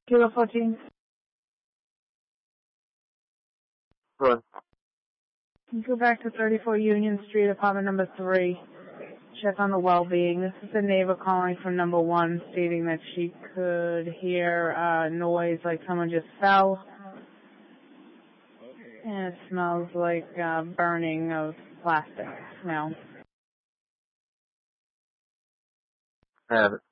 Kilo 14. Sure. Go back to 34 Union Street, apartment number 3. Check on the well-being. This is the neighbor calling from number 1, stating that she could hear noise like someone just fell. And it smells like burning of plastic smell. Have it.